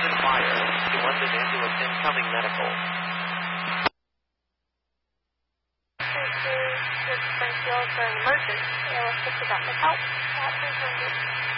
and fire. He wants an ambulance incoming medical. Springfield for an emergency. ALS 50 got help. 300.